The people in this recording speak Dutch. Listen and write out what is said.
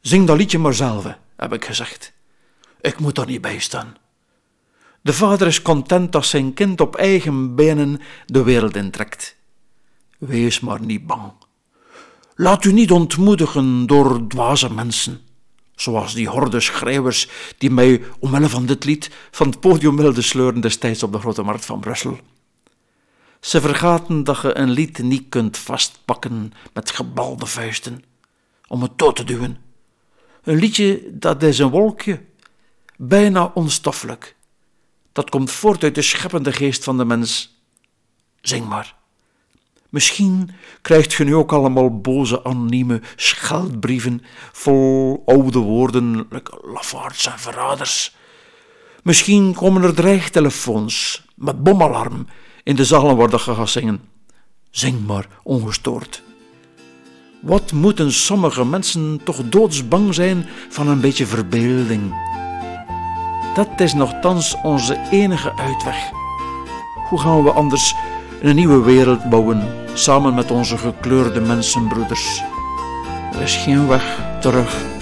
Zing dat liedje maar zelf, heb ik gezegd. Ik moet er niet bij staan. De vader is content dat zijn kind op eigen benen de wereld intrekt. Wees maar niet bang. Laat u niet ontmoedigen door dwaze mensen, zoals die horde schrijvers die mij omwille van dit lied van het podium wilden sleuren destijds op de Grote Markt van Brussel. Ze vergaten dat je een lied niet kunt vastpakken met gebalde vuisten, om het dood te duwen. Een liedje, dat is een wolkje, bijna onstoffelijk. Dat komt voort uit de scheppende geest van de mens. Zing maar. Misschien krijgt je nu ook allemaal boze, anonieme scheldbrieven vol oude woorden, like lafaards en verraders. Misschien komen er dreigtelefoons met bomalarm in de zalen waar dat je gaat zingen. Zing maar ongestoord. Wat moeten sommige mensen toch doodsbang zijn van een beetje verbeelding. Dat is nochtans onze enige uitweg. Hoe gaan we anders een nieuwe wereld bouwen, samen met onze gekleurde mensenbroeders? Er is geen weg terug.